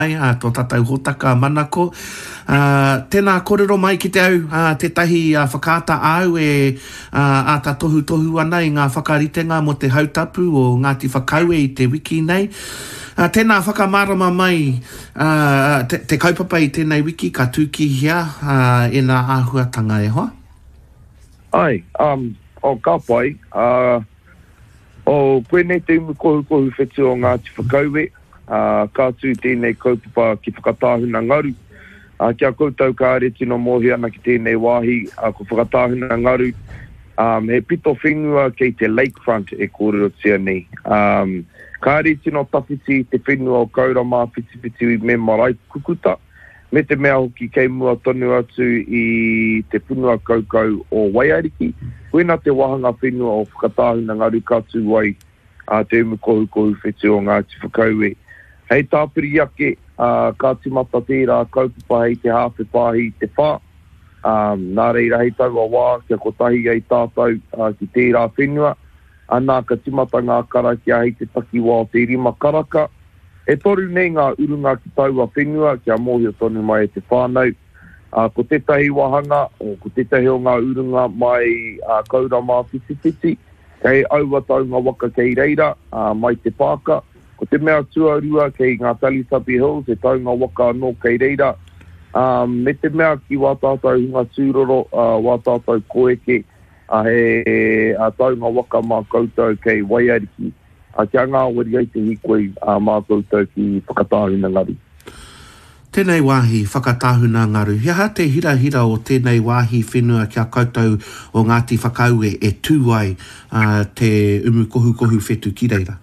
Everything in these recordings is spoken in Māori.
tō tatau hotaka manako. Tēnā kōrero mai ki te au, te tahi whakaata au a ta tohu ana i ngā whakaritenga mo te hautapu o Ngāti Whakaue i te wiki nei. Tēnā whakamārama mai te kaupapa i tēnei wiki ka tūkihia e nā āhuatanga e hoa? Ai, o ka pai, o koe nei te umu kohu whetu o Ngāti Whakaue, ka tū tēnei kaupapa ki whakatāhuna ngaru. Kia koutou ka are tino mōhi ana ki tēnei wāhi, ko whakatāhuna ngaru. He pito whenua kei te lakefront e kōrero tia nei. Ka are tino tawhiti te whenua o kaurama whitiwhiti me marae kukuta. Me te mea hoki kei mua tonu atu i te punua kaukau o Waiariki. Koena te wahanga whenua o whakatāhuna ngaru ka tū wai te umu kohu whetu o Ngāti Whakaue. Hei tāpiri ake, ka timata tērā kaupapa hei te hāwhi pāhi te whā. Nā reira hei taua wā, kia kotahi ai tātou ki tērā whenua. Anā ka timata ngā kara kia hei te taki wā o te rima karaka. E toru nei ngā urunga ki taua whenua, kia mōhio tonu mai e te whānau. Ko tetahi wahanga, o ko tetahi o ngā urunga mai kaurama whitiwhiti. Kei aua taunga waka kei reira, mai te pāka. Ko te mea tuarua kei ngā Talisapi Hills, e taunga waka anō kei reira. Me te mea ki wā tātou hunga tūroro, wā tātou koeke, he taunga waka mā koutou kei Waiariki. Kia ngā wari ai te hikoi mā koutou ki whakatāhuna ngaru. Tēnei wāhi whakatāhuna ngaru. Hea te hira o tēnei wāhi whenua kia koutou o Ngāti Whakaue e tūai te umu kohu whetu ki reira.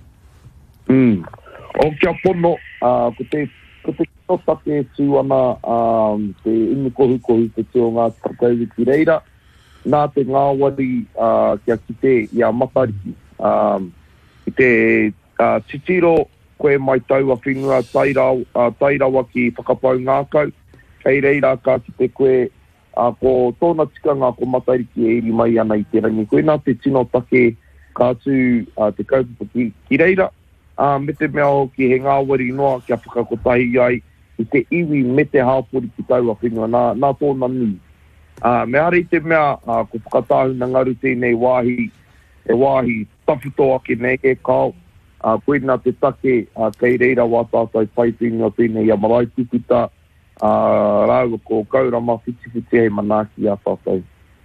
O kia pono, ko te tōtate tū ana te umu kohu te tū o Ngāti Whakaue ki reira, nā te ngāwari kia kite i a Matariki. I te titiro koe mai taua whenua tairawa ki whakapau ngākau, kei reira ka kite koe ko tōna tikanga ko Matariki e iri mai ana i te rangi. Koe nā te tino take ka tū te kaupapa ki reira. Me te mea hoki he ngāwari noa kia whakakotahi ai i te iwi me te hāpori ki taua whenua, nā tōna nui. Me are i te mea ko whakatāhuna ngaru tēnei wāhi, e wāhi tawhito ake nei e kao, koena te take kei reira wā tātou paipinga o tēnei a marae kukuta, rāua ko kaurama whitiwhiti hei manaki a tātou.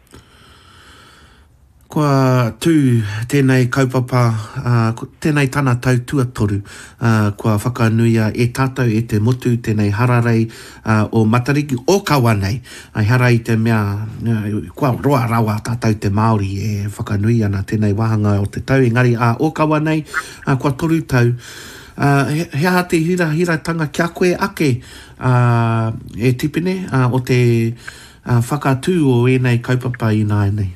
Kua tū tēnei kaupapa, tēnei tana tau tuatoru, kua whakanuia e tātou e te motu tēnei hararei o Matariki o Kawanei. Ai hara i te mea, kua roa rawa tātou te Māori e whakanui ana tēnei wahanga o te tau. Engari o Kawanei, kua toru tau. Hea te hira-tanga kia koe ake e tipene o te whakatū o enei kaupapa i nāi nei.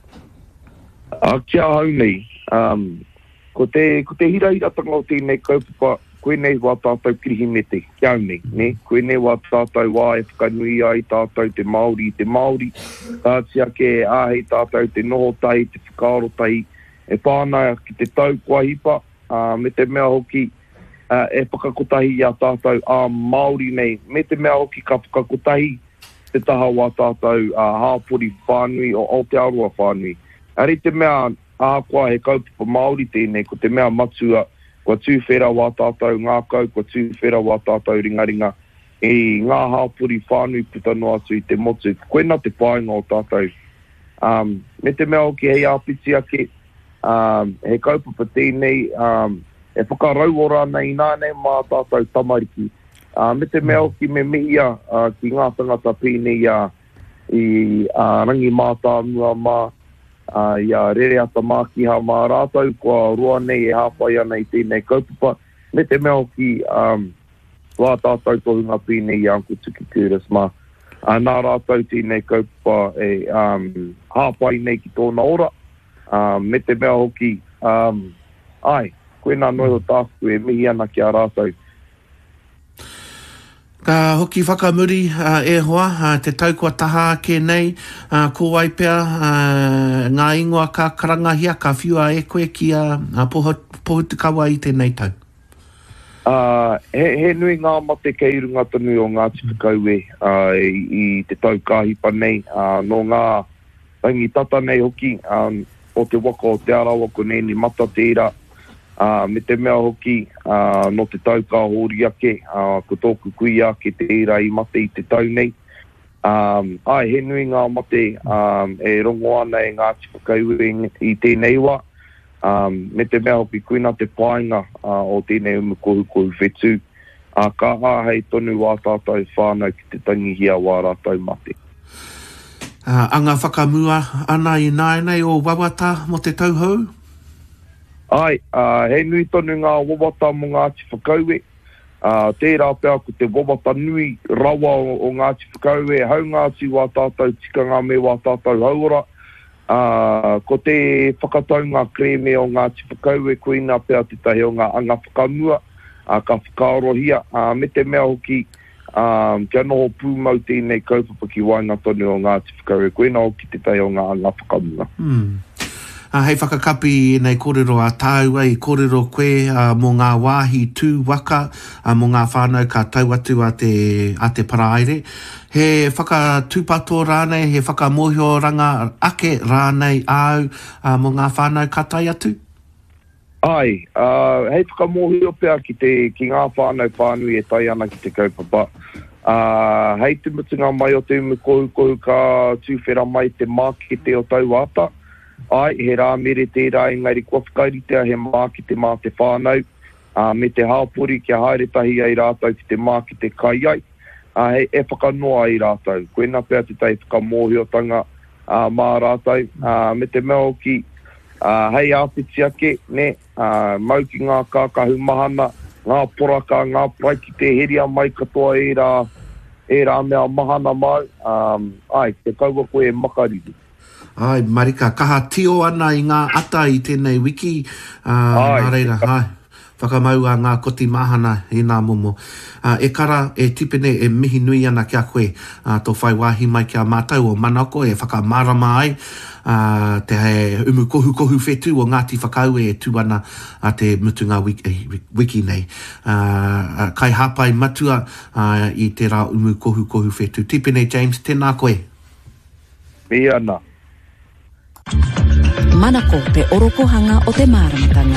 Kia hau nei, ko te hira-tanga o tēnei kaupapa, koe nei wā tātou kirihimete, kia hau nei, ne? Koe nei wā tātou wā e whakanui ai tātou te Māori, tātia ke āhei tātou te noho tai, te whakaaro tai, e pānai ki te tau kua hipa, me te mea hoki e whakakotahi a tātou a Māori nei, me te mea hoki ka whakakotahi te taha wā tātou hāpori whānui o Aotearoa whānui. Ari te mea ākua he kaupapa Māori tēnei, ko te mea matua, kua tūwhera wā tātou ngākau, kua tūwhera wā tātou ringaringa, i ngā hāpuri whānui puta no atu i te motu, koena te pāinga o tātou. Me te mea hoki hei āpiti ake, he kaupapa tēnei, e whakarau ora nei nānei mā tātou tamariki. Me te mea hoki me mihia ki ngā tangata pēnei i rangi mātā mua mā, ia rere ata mākiha mā rātou, kua roa nei e hāpai ana i tēnei kaupapa. Me te mea hoki wā tātou tohunga pēnei i Uncle Tuki Kuras mā. Nā rātou tēnei kaupapa e hāpai nei ki tōna ora. Me te mea hoki, koe nā noho tāku e mihi ana ki a rātou. Ka hoki whakamuri e hoa, te tau kua taha ke nei, ko wai pia ngā ingoa ka karangahia, ka whiua e koe ki a pohutukawa i tēnei tau. He nui ngā mate kei runga tonu o Ngāti Whakaue i te taukahipa nei, no ngā rangi tata nei hoki, o te waka o te arawa ko nei ni mata tērā, me te mea hoki, no te tauka hori ake, ko tōku kui ake tērā i mate i te tau nei. He nui ngā mate e rongo ana e Ngāti Whakaue i tēnei wā, me te mea hoki kuina te painga o tēnei umukohu whetu, ka hei tonu wā tātou whānau ki te tangihia wā rātou mate. Anga whakamua ana i nāenei o wawata mo te tauhou? He nui tonu ngā wawata mo Ngāti Whakaue. Tērā pēr ko te wawata nui rawa o Ngāti Whakaue. Hau Ngāti wā tātou tikanga me wā tātou haura. Ko te whakataunga kreme o Ngāti Whakaue, kuina pēr te tahi o ngā anga whakamua, ka whakarohia. Me te mea hoki, kia noho pūmau tēnei kaupapa ki wainga tonu o Ngāti Whakaue, kuina hoki te tahi o ngā anga whakamua. Hei whakakapi nei kōrero a tāua i kōrero koe mō ngā wāhi tū waka, mō ngā whānau ka tau atu a te paraire. He whakatūpato rānei, he whakamohio ranga ake rānei au mō ngā whānau ka tai atu? Hei whakamohio pēr ki ngā whānau whānui e tai ana ki te kaupapa. Hei tumutunga mai o te umukohu ka tūwhera mai te mākete o tau ata. He rā mere tērā engari kua whakairitea he mākete mā te whānau, me te hāpori kia haeretahi ai rātou ki te mākete kai ai, he whakanoa ai rātou. Koena pēr te tai whakamohiotanga mā rātou, me te mea hoki, hei āpiti ake, mau ki ngā kākahu mahana, ngā poraka, ngā praiki te heria mai katoa e rā mea mahana mau, te kaua koe e makariri. Marika, kaha tio ana i ngā ata i tēnei wiki. Nā reira, whakamau a ngā koti mahana i ngā momo. E kara, e tipene, e mihi nui ana kia koe. Tō whai wāhi mai kia mātau o manako, e whakamārama ai. Te hei umukohu whetu o Ngāti Whakaue e tū ana te mutunga wiki nei. Kai hapai matua i te rā umukohu whetu. Tipene James, tēnā koe. Me ana. Manako pe oropohanga o te māramatanga.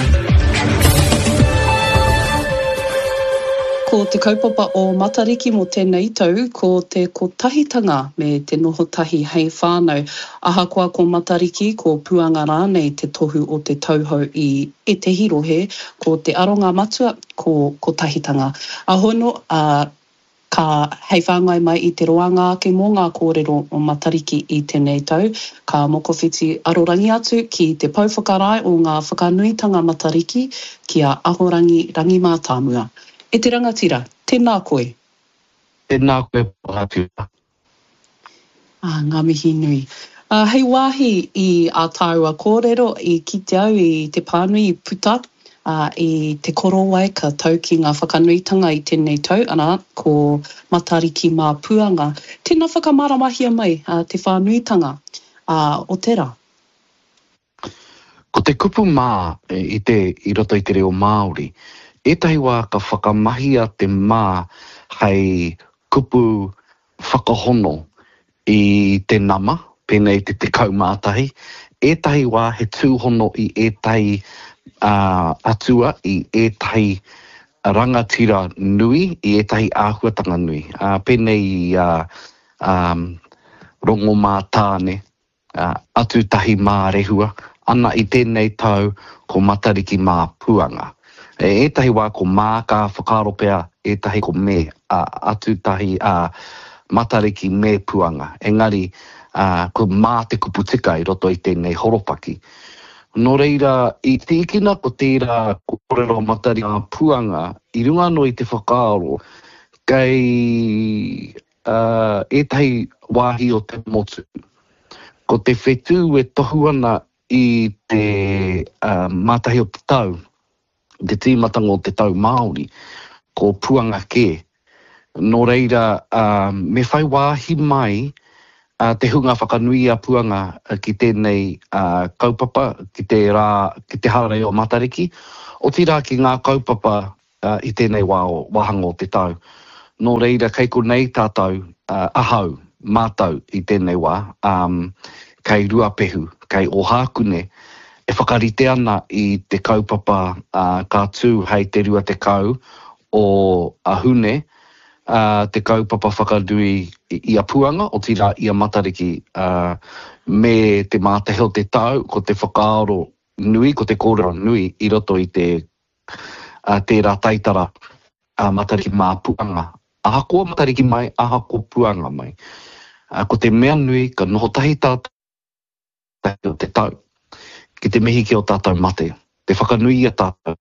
Ko te kaupapa o Matariki mo tēnei tau, ko te kotahitanga me te nohotahi hei whānau. Ahakoa ko Matariki, ko puanga rānei te tohu o te tauhou i te hirohe, ko te aronga matua, ko kotahitanga. Ahono, ka hei whāngai mai i te roanga ke mō ngā kōrero o Matariki i tēnei tau, ka mokowhiti arorangi atu ki te pauwhakarai o ngā whakanuitanga Matariki kia ahorangi rangi mātāmua. E te rangatira, tēnā koe. Tēnā koe pātua. Ngā mihi nui. Hei wāhi i a tāua kōrero i ki te au i te pānui i puta, i te korowai ka tau ki ngā whakanuitanga i tēnei tau, ana ko Matariki mā puanga. Tēnā whakamaramahia mai te whānuitanga o tērā. Ko te kupu mā i roto i te reo Māori, etahi wā ka whakamahia te mā hei kupu whakahono i te nama, pēnei te kaumātahi, etahi wā he tūhono i etahi atua i etahi rangatira nui, i etahi āhuatanga nui. Pēnei rongo mā tāne, atu tahi mā rehua, ana i tēnei tau ko Matariki mā puanga. Etahi wā ko mā ka whakaropea, etahi ko me atu tahi Matariki me puanga. Engari, ko mā te kuputika i roto i tēnei horopaki. Nō reira, i te ikina ko tērā kōrero Matariki mā puanga, i runga no i te whakaaro, kei etahi wāhi o te motu. Ko te whetū e tohu ana i te mātahi o te tau, te tīmatanga o te tau Māori, ko puanga ke. Nō reira, me whai wāhi mai te hunga whakanui a puanga ki tēnei kaupapa, ki te hārei o Matariki, o tira ki ngā kaupapa i tēnei wahanga o te tau. Nō reira, kei ko nei tātou ahau mātou i tēnei wā, kei Ruapehu, kei Ohakune, e whakarite ana i te kaupapa ka tū hei te rua te kau o Ahune, te kaupapa whakarui i a puanga o tira i a matariki me te mātehe o te tau, ko te whakaaro nui, ko te kōrero nui i roto i tērā taitara matariki mā puanga. Aha koa matariki mai, aha koa puanga mai. Ko te mea nui, ka noho tahi tātou o te tau, ki te mihi ki o tātou mate, te whakanui a tātou.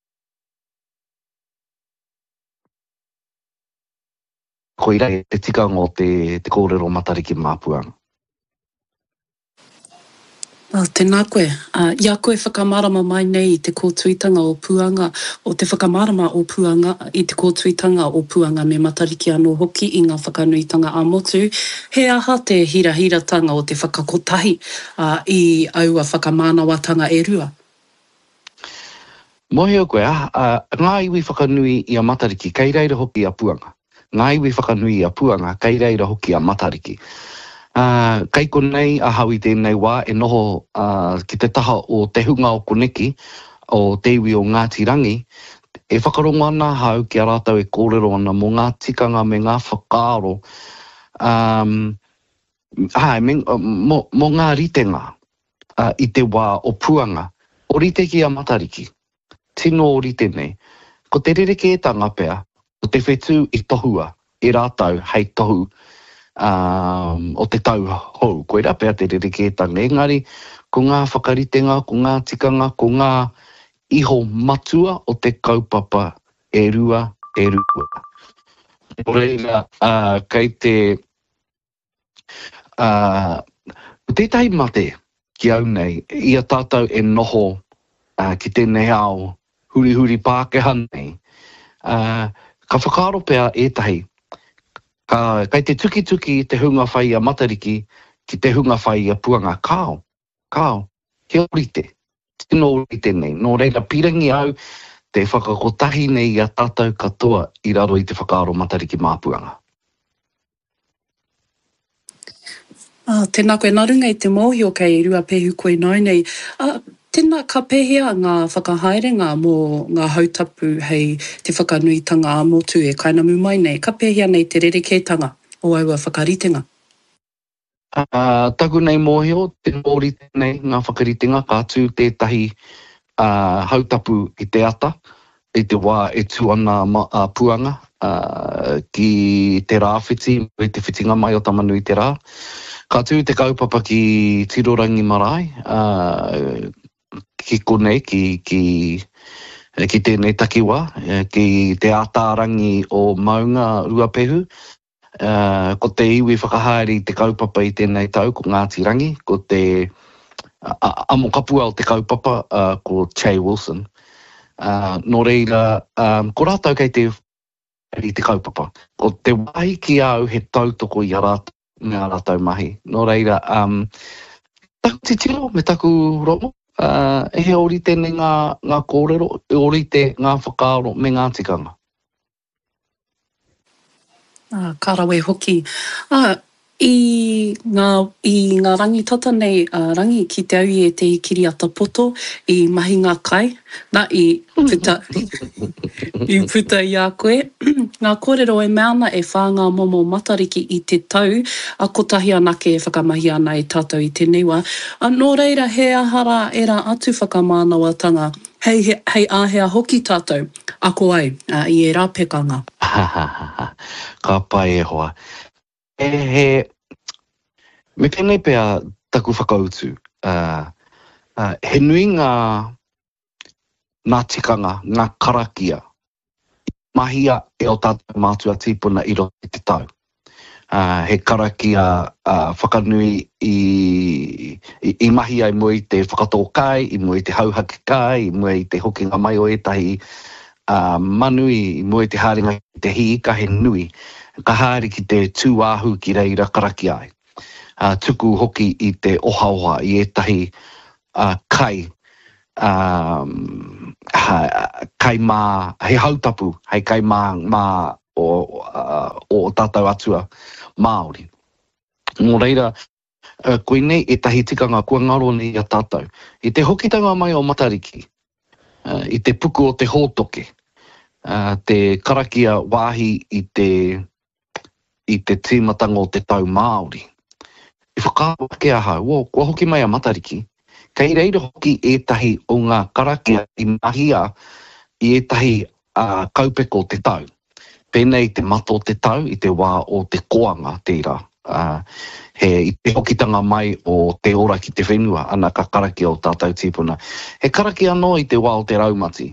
Koira e te tikanga o te kōrero matariki mā puanga. Tēnā koe. Ia koe whakamarama mai nei i te kōtuitanga o puanga, o te whakamarama o puanga, i te kōtuitanga o puanga me matariki anō hoki i ngā whakanuitanga a motu. He aha te hirahiratanga o te whakakotahi i aua whakamānawatanga e rua? Mohi o koe, ngā iwi whakanui i a matariki, kei reira hoki a puanga. Ngā iwi whakanui i a puanga, kei reira hoki a matariki. Kei ko nei a hau i tēnei wā, e noho ki te taha o te hunga o koneki, o te iwi o Ngāti Rangi, e whakarongo ana hau ki a rātau e kōrero ana mō ngā tikanga me ngā whakaaro, mō ngā ritenga i te wā o puanga, o rite ki a matariki, tino o rite nei, ko te rereke e tanga pea, o te whetū i tohua, e rātau hei tohu, o te tau hou, koe rapea te rerekētanga. Engari, ko ngā whakaritenga, ko ngā tikanga, ko ngā iho matua o te kaupapa e rua. Reira, kei tētahi mate ki au nei, ia tātou e noho ki tēnei ao huri Pākehā nei. Ka whakaaro pea ētahi, kei te tuki te hunga whai a matariki ki te hunga whai a puanga. Kao, he orite, tino orite nei. Nō reira pirangi au te whakakotahi nei a tātou katoa i raro i te whakaaro matariki mā puanga. Tēnā koe, nā runga i te mōhio kei Ruapehu koe nai nei. Tēnā ka pehea ngā whakahaerenga mō ngā hautapu hei te whakanuitanga a motu e kainamu mai nei. Ka pehea nei te rerekētanga o aua whakaritenga? Taku nei mōhio, te mōrite nei ngā whakaritenga, ka tū tētahi hautapu i te ata, i te wā e tū ana puanga ki te rāwhiti, i te whitinga mai o tamanui te rā. Ka tū te kaupapa ki Tirorangi Marae, ki konei, ki tēnei takiwa, ki te ātārangi o Maunga Ruapehu, ko te iwi whakahaere i te kaupapa i tēnei tau, ko Ngāti Rangi, ko te amo kapua o te kaupapa, ko Che Wilson. Nō reira, ko rātau kei te kaupapa, ko te wai ki au he tautoko i a rātau, me a rātau mahi. Nō reira, taku te tiro me taku romo, e he orite nei ngā kōrero, e orite ngā whakaaro me ngā tikanga. Kārawe hoki. I ngā rangitata nei, rangi ki te au e te Kiriata Poto, i mahi ngā kai, nā i puta i a koe. Ngā kōrero e meana e whāngā momo matariki i te tau, a kotahi anake e whakamahi ana e tātou i te newa. Nō reira, he ahara era atu whakamānawatanga, hei āhea hoki tātou, ako ai, i e rāpekanga. Ka pai e hoa. Me pēnei pēa taku whakautu, he nui ngā tikanga, ngā karakia, mahia e o tātou mātua tīpuna i roto i te tau. He karakia whakanui i mahia i mua i te whakatō kai, i mua i te hauhaki kai, i mua i te hokinga mai o etahi manui, i mua i te haringa i te hiika he nui. Ka haere ki te tūāhu ki reira karaki ai. Tuku hoki i te ohaoha i etahi kai kai mā, he hautapu, hei kai mā o tātou atua Māori. Nō reira, koe nei e tahi tikanga kua ngaro ni a tātou. I te hokitanga mai o Matariki, i te puku o te hōtoke, te karakia wāhi i te tīmatanga o te tau Māori. I whakawake ahau, kua hoki mai a Matariki, kei reira hoki e tahi o ngā karakia i mahia i e tahi kaupeko o te tau. Pēnei te mato o te tau i te wā o te koanga tērā. I te hokitanga mai o te ora ki te whenua, ana ka karakia o tātou tīpuna. He karakia anō i te wā o te raumati.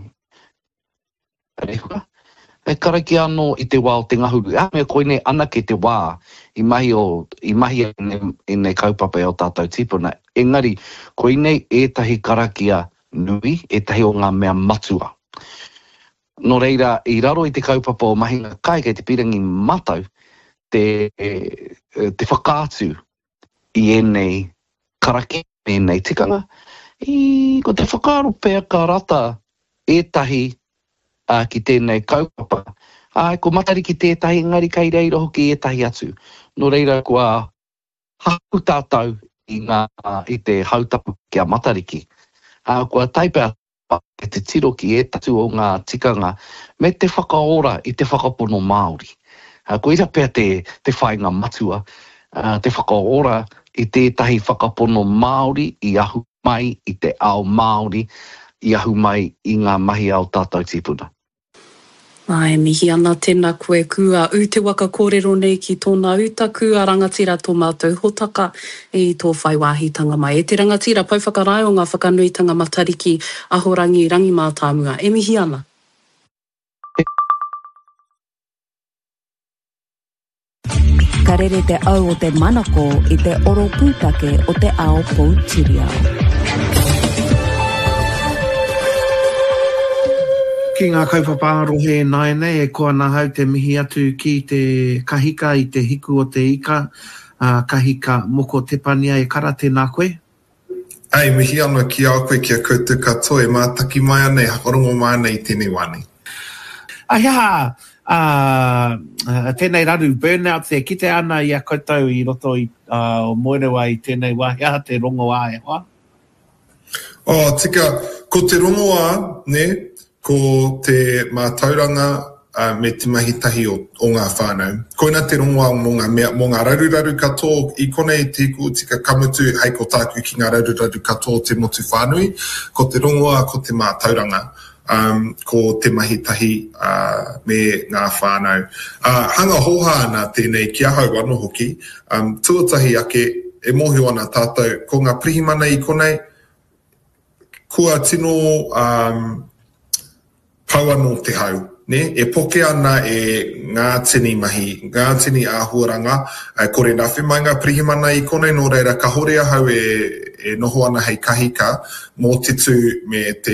He karakia anō i te wā o te ngahuru. Mea koe nei ana ke te wā i mahi e nei kaupapa o tātou tīpuna. Engari, koe nei e tahi karakia nui, e tahi o ngā mea matua. Nō reira, i raro i te kaupapa o mahinga kai kei te pirangi matau, te whakaatu i enei karaki, enei tikanga. Ko te whakaaro pēr ka rata e tahi ki tēnei kaupapa. Ko Matariki tētahi, ngari kei reira hoki e tahi atu. Nō reira, kua haku tātou i te hautapu kia Matariki. Kua taipea te tiro ki e tatu o ngā tikanga me te whakaora i te whakapono Māori. Ko ira pēr te whainga matua, te whakaora i tētahi whakapono Māori i ahu mai i te ao Māori, i ahu mai i ngā mahi ao tātou tīpuna. Ai, mihi ana tēnā koe kua u te waka kōrero nei ki tōna utaku a rangatira tō mātou hotaka i tō whaiwāhitanga mai. E te rangatira pauwhakarai o ngā whakanuitanga Matariki ahorangi rangi mā tāmua. E mihi ana? Ka rere te au o te manako i te oro pūtake o te ao Poutireo. Ki ngā kaupapa rohe naene e koa nā hau te mihi atu ki te kahika i te hiku o te ika, kahika moko te pania e kara tēnā koe? Ai, mihi ana ki au koe kia koutu katoa e mātaki mai ana e hakarongo mai ana i tēnei wani. Tēnei raru burnout te kite ana i a koutou i roto i o moerewa i tēnei wā, te rongo wā e hoa? Tika, ko te rongo wā, ne? Ko te mātauranga me te mahitahi o ngā whānau. Koina te rongoa mō ngā raruraru katoa i konei te iku tika kamutu hei ko tāku ki ngā raruraru katoa te motu whānui. Ko te rongoa, ko te mātauranga, ko te mahitahi me ngā whānau. Hanga hoha ana tēnei ki ahau wano hoki, tuatahi ake e mohi ana tātou, ko ngā prihimana i konei, kua tino pau anō te hau, ne? E poke ana e ngā tini mahi, ngā tini āhuaranga, kore nawhi mai ngā prihimana i konei, nō reira ka hore ahau e noho ana hei kahika, mō titu me te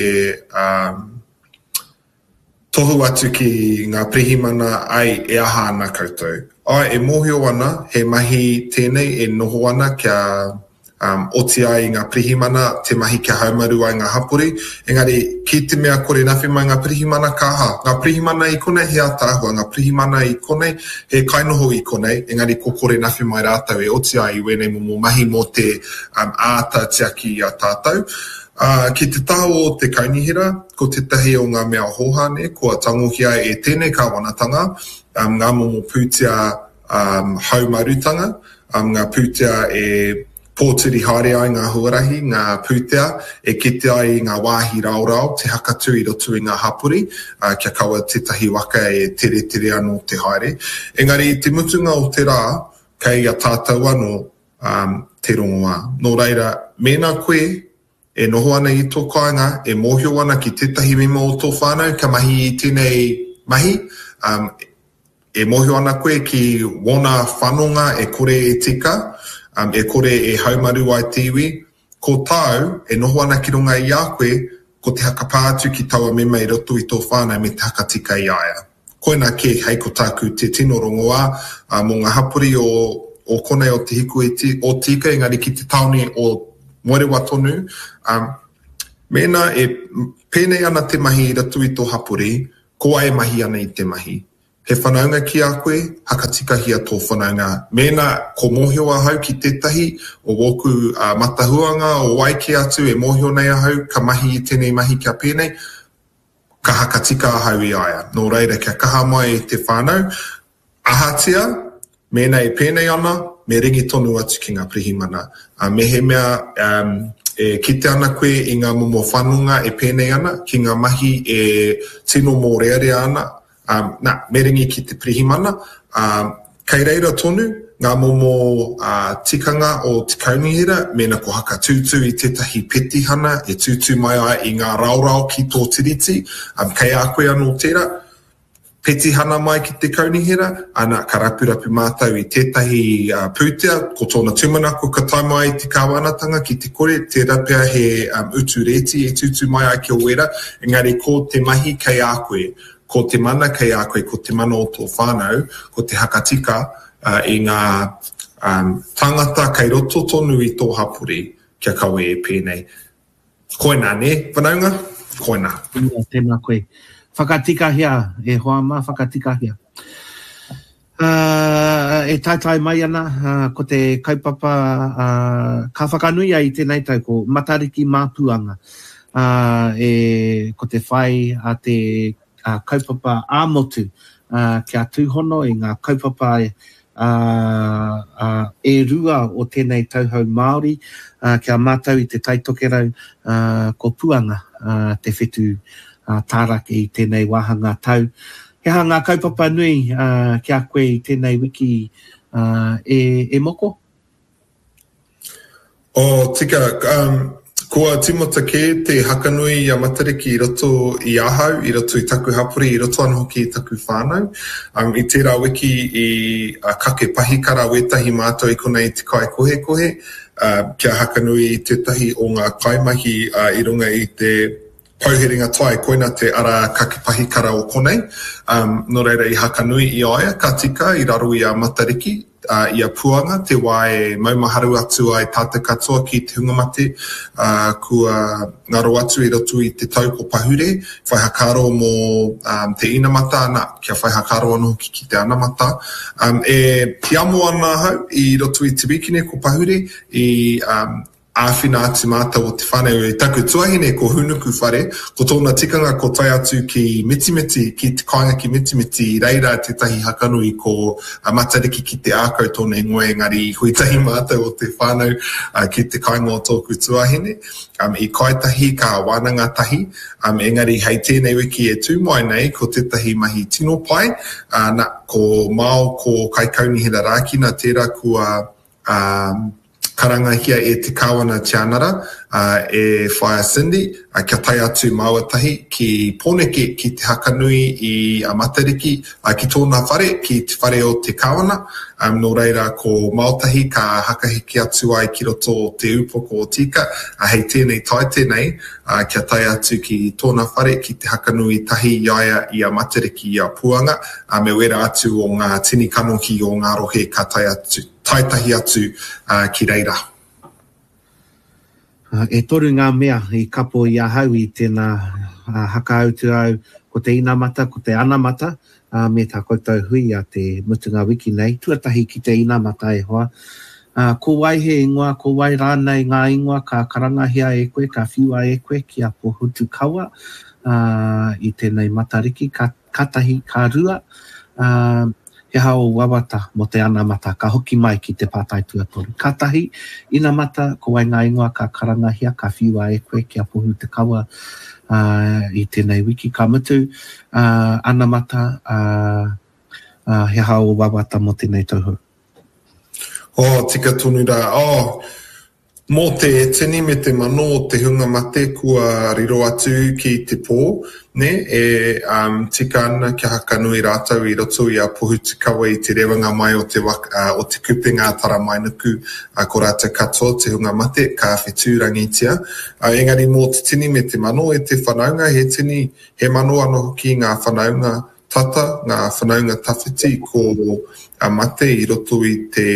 tohu atu ki ngā prihimana ai e aha ana koutou. E mohio ana, he mahi tēnei e noho ana kia oti ai ngā prihimana, te mahi kia haumaru ai ngā hapori. Engari, ki te mea kore nawhi mai ngā prihimana kaha. Ngā prihimana i konei he atāhua, ngā prihimana i konei he kainoho i konei. Engari, ko kore nawhi mai rātau e oti ai wene mo mahi mo te āta tiaki i a tātou. Ki te taho o te kainihira, ko te tahi o ngā mea hohane, kua tangohia e tēnei kāwanatanga, ngā momo pūtea haumarutanga, ngā pūtea e pōturi haere ai ngā huarahi, ngā pūtea, e kite ai ngā wāhi raurau, te hakatu i roto i ngā hapuri, kia kaua tētahi waka e tere anō te haere. Engari, te mutunga o te rā, kei a tātou anō te rongoa. Nō reira, mēnā koe, e noho ana i tō kāinga, e mōhio ana ki tētahi mimo o tō whānau, ka mahi i tēnei mahi, e mōhio ana koe ki wona whanonga e kore e tika, e kore e haumaru ai te iwi, ko tāu, e noho ana ki runga i a koe, ko te hakapātu ki taua mema i roto i tō whānau me te hakatika i aia. Koina ke hei ko tāku te tino rongoa, mō ngā hapuri o konei o te hiku o tika, engari ki te taone o Moerewa tonu, Mena pēnei ana te mahi I ratu I tō hapuri, ko ai mahi ana I te mahi. He whanaunga ki a koe, hakatikahia tō whanaunga. Mena, ko mōhio ahau ki tētahi, o woku matahuanga, o waike atu, e mōhio nei ahau, ka mahi I tēnei mahi kia pēnei, ka hakatika ahau I aia. Nō reira, kia kaha mai te whānau, ahatia, mena e pēnei ana, me ringi tonu atu ki ngā prihimana. Me he mea, e kite ana koe I ngā momo whanunga e pēnei ana, ki ngā mahi e tino mō rearea ana, me ringi ki te prihimana, kei reira tonu, ngā momo tikanga o te kaunihira, mena ko haka tūtū I tētahi petihana, e tūtū mai ai I ngā raurau ki tō tiriti, kei a koe anō tērā, petihana mai ki te kaunihira, ana ka rapurapu mātau I tētahi pūtea, ko tōna tumanako ka taima ai te kāwanatanga ki te kore, tērā pia he utu reti e tūtū mai ai ki o wera, engari ko te mahi kei a koe, ko te mana kei a koe, ko te mana o tō whānau, ko te hakatika I ngā tangata kei roto tonu I tō hapuri, kia kawe e pēnei. Koe nā ne, whanaunga? Koe nā. Tēnā koe. Whakatikahia, e hoa mā whakatikahia. E taitai mai ana, ko te kaupapa, ka whakanui ai tēnei tau ko matariki māpuanga. Ko te whai a te kaupapa āmotu, kia tūhono I ngā kaupapa e rua o tēnei tauhau Māori, kia mātau I te taitokerau ko puanga te whetu tārake I tēnei wāhanga tau. He ngā kaupapa nui kia koe I tēnei wiki e moko? Tika, kua timota ke te hakanui I a matariki I roto I ahau, I roto I taku hapuri, I roto anō hoki I taku whānau. I tērā wiki I kake pahikara wetahi mātou I konei te kai kohe kohe, kia hakanui I tētahi o ngā kaimahi I runga I te pauheringa tai, koina te ara kake pahikara o konei. No reira I hakanui I aia, ka tika I raro I a matariki, I a puanga, te wā e maumaharu atu ai tātou katoa ki te hungamate, kua ngaro atu I roto I te tau ko pahure, whai hakaro mō te inamata ana, kia whai hakaro anō ki te anamata. Ki amo ana hau, I roto I te wikine ko pahure, I āwhina atu mātou o te whanau e taku tuahine ko hunuku whare, ko tōna tikanga ko tai atu ki mitimiti, ki te kāinga ki mitimiti, reira tētahi hakanui ko matariki ki te ākau tōna ingoe, engari huitahi mātou o te whanau ki te kāinga o tōku tuahine. I kaitahi ka wānanga tahi, engari hei tēnei wiki e tūmai nei ko tētahi mahi tino pai, ko Mao ko Kaikaunihira Rākina tērā kua karangahia e te kāwana tianara, e whaia Cindy, kia tai atu mauatahi ki Pōneke ki te hakanui I a matariki, ki tōna whare, ki te whare o te kāwana. No reira ko mautahi ka hakahiki atu ai ki roto o te upoko o tika, hei tēnei tai tēnei, kia tai atu ki tōna whare, ki te hakanui tahi iaia I a matariki I a puanga, me wera atu o ngā tini kanohi o ngā rohe ka tai atu. Taitahi atu ki reira. E toru ngā mea I kapo I ahau I tēnā hakaautu au ko te inamata, ko te anamata, me tā koutou hui a te mutunga wiki nei. Tuatahi ki te inamata e hoa. Ko wai he ingoa, ko wai rānei ngā ingoa ka karangahia e koe, ka whiua e koe ki a pohutu kaua I tēnei matariki, katahi, ka rua. He hao wawata mo te anamata, ka hoki mai ki te pātai tuatoru. Katahi, inamata, ko wai ngā ingoa ka karangahia, ka whiua e koe ki a pohu te kaua I tēnei wiki ka mutu. Anamata, he hao wawata mo tēnei tauhou. Tika tonu rā. Mō te tini me te mano o te hunga mate kua riro atu ki te pō, ne, tika ana kia hakanui rātau I roto I a pohu te kawa I te rewanga mai o te kupenga tara mai nuku ko rātau katoa te hunga mate ka whetūrangitia. Engari mō te tini me te mano e te whanaunga, he mano anō hoki ngā whanaunga tata, ngā whanaunga tawhiti ko mate I roto I te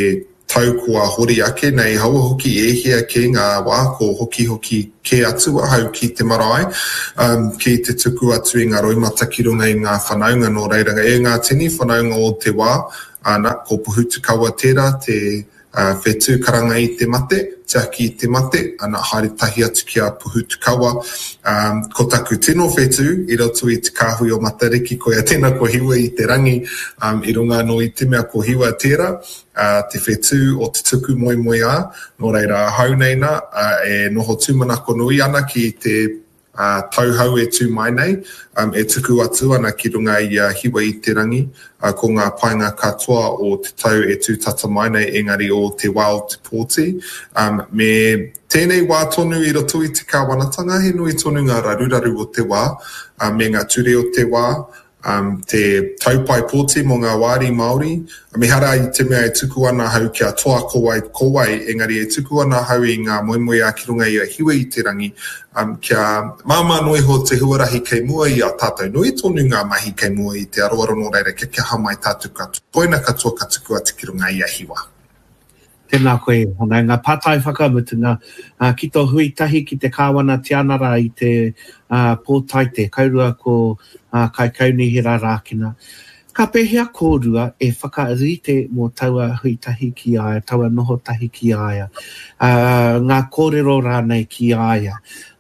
tau kua hori ake nei haua hoki e hea ke ngā wā ko hoki ke atua hau ki te marae ki te tuku atu i ngā roimata ki runga i ngā whanaunga no reiranga e ngā tini whanaunga o te wā ana ko puhutu kaua tērā te whetū karanga i te mate, te aki i te mate, ana haere tahi atu ki a puhutu kaua. Ko taku tino whetū, i roto i te kāhui o Matariki, ko ia tēnā ko hiwa i te rangi, i runga no i te mea ko hiwa tērā, te whetū o te tuku moe a, no reira hauneina, e noho tūmanako nui ana ki te tauhau e tū mai nei, e tuku atu ana ki runga i hiwa i te rangi, ko ngā painga katoa o te tau e tū tata mai nei engari o te wā o te pōti. Me tēnei wā tonu i roto i te kāwanatanga, he nui tonu ngā raruraru o te wā, me ngā ture o te wā, te taupai pōti mo ngā wāri Māori. Me hara i te mea e tuku ana hau kia toa kowai, engari e tuku ana hau i ngā moemoe a ki runga i a hiwa i te rangi, kia māma noi ho te huarahi kei mua i a tātou. Nui tonu ngā mahi kei mua i te aroaro no reira kia hamai tātou katoa. Poina katoa ka tuku atu ki runga i a hiwa. Tēnā koe, hona ngā pātai whakamutunga, ki tō hui tahi ki te kāwana tianara i te pōtaite, kaurua ko kaikaunihira rākina. Ka pehea kōrua e whakaarite mō taua hui tahi ki aia, taua noho tahi ki aia. Ngā kōrero rānei ki aia.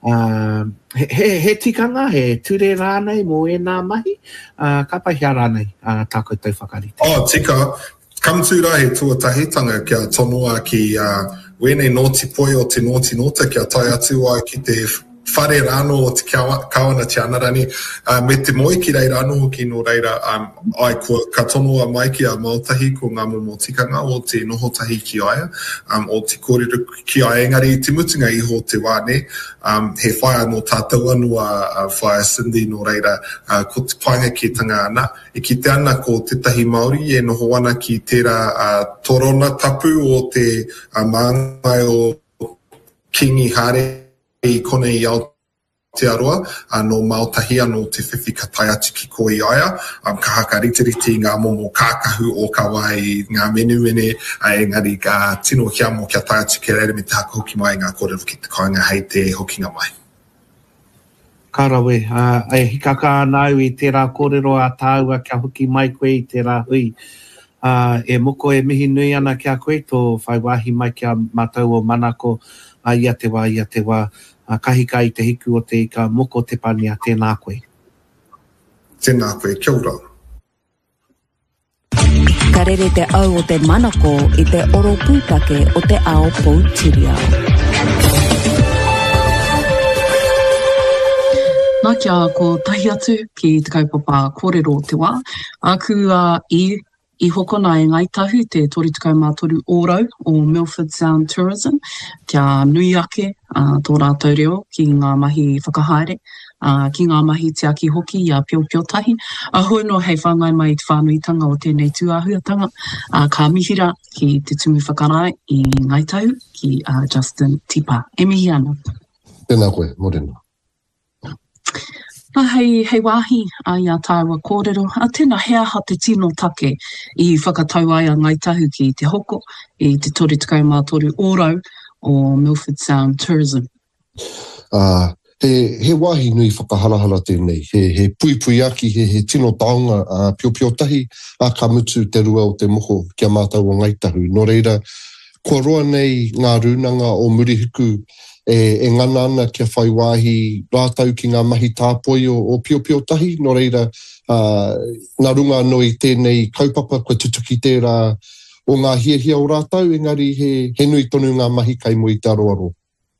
He tikanga, he ture rānei mō e nā mahi, ka pehea rānei tā koutou whakarite. Oh, tika. Kamtura he tuatahitanga kia tonua ki wene noti poi o te noti nota kia tai atu ai ki te whare rāno o te kawana tianarani. Me te moe ki rei rāno ki no reira ai ka tonua mai ki a Māotahi ko ngā momo tikanga o te nohotahi ki aia, o te kōrero ki aia engari te mutunga iho te wāne. He whaia no tātou anua whaia Cindy no reira ko te painga ki tanga ana. E ki te ana ko te tahi Māori e noho ana ki tērā torona tapu o te māngai o Kingi Hare i kone i Aotearoa, no Māotahi anō te whiwhi ka tai atu ki ko i aia, ka haka ritiriti ngā momo kākahu o ka wai, ngā menuene, engari ka tino hia mo kia tai atu ki reire me te haka hoki mai ngā kōrero ki te kāinga hei te hokinga mai. Karawe, e hikaka anau i tērā kōrero a tāua kia hoki mai koe i tērā hui. E moko e mihi nui ana kia koe tō whai wahi mai kia mātou o manako ia te wā, kahika i te hiku o te ika moko te pania, tēnā koe. Tēnā koe, kia ora. Ka rere te au o te manako i te oro pūtake o te ao Poutirau. Nā kia ko tahi atu ki te kaupapa kōrero o te wā. Aku I hokona e ngai tahu te 33 ōrau o Milford Sound Tourism, kia nui ake tō rātou reo ki ngā mahi whakahaere, ki ngā mahi te aki hoki i a Pio tahi. Hoi no hei whangai mai te whānuitanga o tēnei tūāhuatanga, ka mihira ki te tumu whakarai I ngai tahu ki Justin Tipa. E mihi ana. Tēnā koe, morena. Hei wāhi ai a tāua kōrero, tēnā hea ha te tino take I whakatau ai a ngai tahu ki te hoko I te 33 ōrau o Milford Sound Tourism. He wāhi nui whakaharahara tēnei, he pui aki, he tino taonga Pio tahi, ka mutu te rua o te moho kia mātau o ngai tahu. Nō reira, kua roa nei ngā rūnanga o Murihiku, e ngana ana kia whai wāhi rātau ki ngā mahi tāpoi o Pio tahi, no reira ngā runga noi tēnei kaupapa kua tutuki tērā o ngā hiahia o rātau, engari he nui tonu ngā mahi kai mo I te aroaro.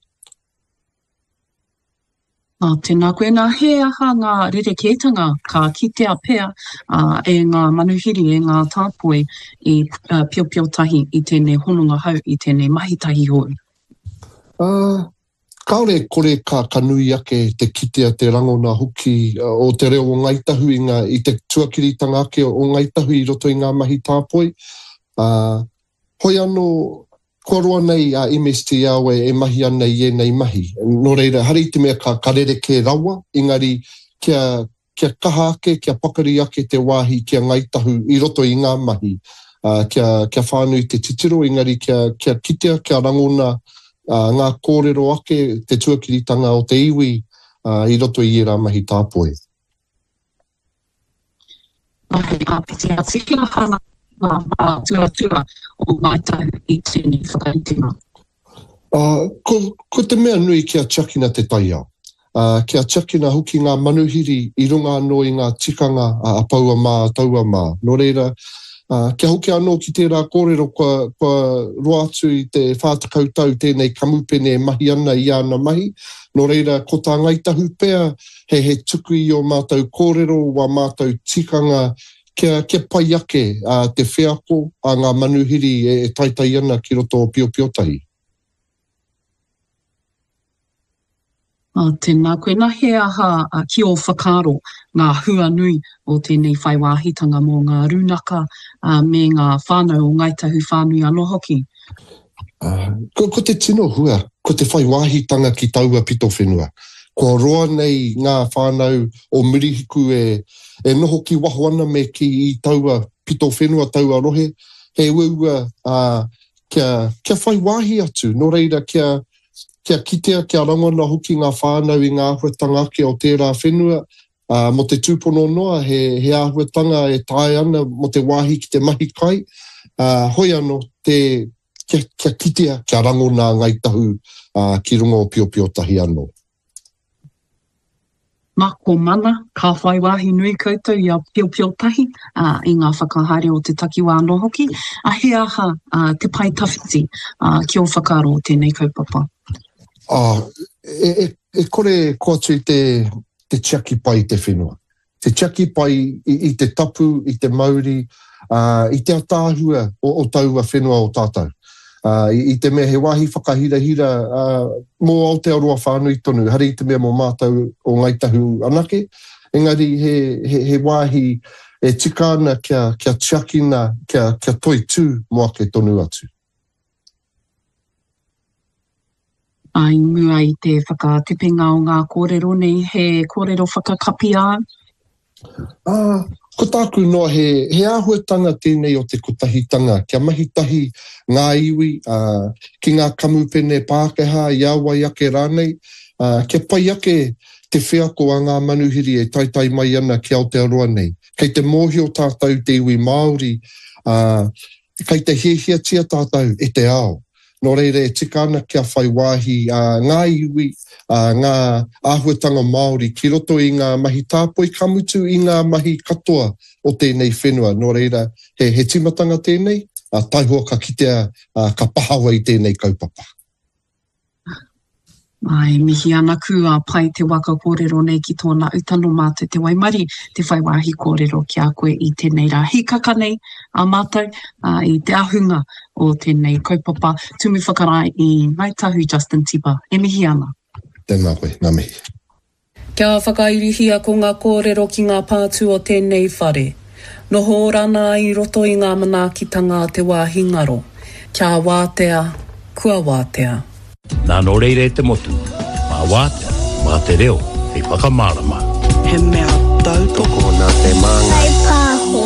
Tēnā koe nā he aha ngā rerekētanga ka kitea pēr e ngā manuhiri e ngā tāpoi I Pio tahi I tēnei hononga hau I tēnei mahi tahi hoi. Kaore kore ka nui ake te kitea te rangona hoki o te reo o ngai tahu I te tuakiritanga ake o ngai tahu I roto I ngā mahi tāpoi. Hoi anō kua roa nei a MST awe e mahi ana I nei mahi. Nō reira, hari te mea ka rere ke rawa, engari kia kaha ake, kia pakari ake te wāhi kia ngai tahu I roto I ngā mahi. kia whānui te titiro, engari kia kitea, kia rangona ngā kōrero ake, te tuakiritanga o te iwi, I roto I era mahi tāpoe. Piti a tiki a hana tua o mai tau I tēnei whakaitinga. Ko te mea nui kia tiakina te taiao. Kia tiakina hoki ngā manuhiri I runga anō I ngā tikanga a paua mā, taua mā. Nō reira, kia hoki anō ki tērā kōrero kua roa atu I te whātakau tau tēnei kamupene mahi ana I ana mahi. Nō reira, ko tā ngaitahu pēr, he tuku I o mātou kōrero wa mātou tikanga kia pai ake te wheako a ngā manuhiri e taitai ana ki roto o Piopiotahi. Tēnā koe nā he aha ki o whakaro ngā hua nui o tēnei whaiwāhitanga mō ngā runaka me ngā whānau o ngaitahu whānui anō hoki. Ko te tino hua, ko te whaiwāhitanga ki taua pito whenua. Ko roa nei ngā whānau o mirihiku e noho ki waho ana me ki I taua pito whenua, taua rohe, he ua kia whaiwāhi atu, no reira kia kitea, kia rangona hoki ngā whānau I ngā ahuatanga ake o tērā whenua, mo te tūpono noa, he ahuatanga e tae ana mo te wāhi ki te mahi kai, hoi anō kia kitea, kia rangona ngaitahu ki runga o Piopiotahi anō. Mako mana, ka whaiwahi nui koutou I a Piopiotahi I ngā whakahaere o te takiwā anō hoki, a he aha te pai tawhiti ki o whakaro o tēnei kaupapa. E kore ko atu te tiaki pai te whenua. Te tiaki pai I te tapu, I te mauri, I te atāhua o taua whenua o tātou. I te mea he wāhi whakahira-hira mō Aotearoa whānui tonu, hari I te mea mō mātou o ngaitahu anake. Engari he wāhi e tika ana kia tiakina, kia toi tū mō ake tonu atu. I mua I te whakatipenga o ngā kōrero nei, he kōrero whakakapi ā? Ko tāku noa he āhuatanga tēnei o te kotahitanga, kia mahitahi ngā iwi, ki ngā kamupene Pākehā, Iāwai ake rānei, kia pai ake te wheako a ngā manuhiri e taitai mai ana ki Aotearoa nei. Kei te mōhio tātou te iwi Māori, kei te hehia tia tātou e te ao. Nō reire, tika ana kia whai wāhi ngā iwi, ngā āhuatanga Māori, ki roto I ngā mahi tāpoi kamutu, I ngā mahi katoa o tēnei whenua. Nō reira, he timatanga tēnei, taihoa ka kitea, ka pahawa I tēnei kaupapa. Ai, mihi ana kua pai te waka kōrero nei ki tōna utano mā te waimari, te whaiwahi kōrero ki a koe I tēnei rā hikaka nei a mātou, I te ahunga o tēnei kaupapa. Tumi whakarai I Ngaitahu Justin Tipa. E mihi ana. Tēnā koe, ngā mihi. Kia whakairihia ko ngā kōrero ki ngā pātū o tēnei whare. Noho rana I roto I ngā manaakitanga te wāhi ngaro. Kia wātea, kua wātea. Nā no reire te motu, mā wātea, mā te reo, hei whakamārama. He mea tautoko nā te mānga. Hei pāho.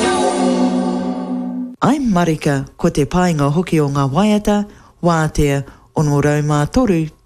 Ai Marika, ko te painga hoki o ngā waiata, wātea, ono raumā toru,